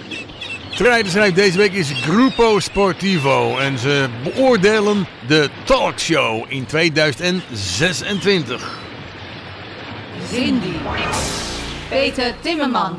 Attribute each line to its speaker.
Speaker 1: Vrijdag deze week is Grupo Sportivo en ze beoordelen de talkshow in 2026.
Speaker 2: Cindy, Peter Timmerman,